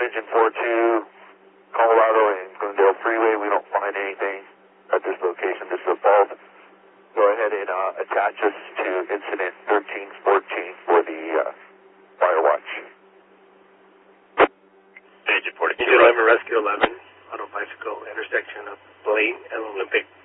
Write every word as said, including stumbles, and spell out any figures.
engine four two, Colorado and Glendale Freeway. We don't find anything at this location. This is a fault. Go ahead and uh, attach us to incident thirteen fourteen for the uh, fire watch. Engine forty-two. Engine eleven, Rescue eleven, Auto Bicycle, intersection of Blaine and Olympic.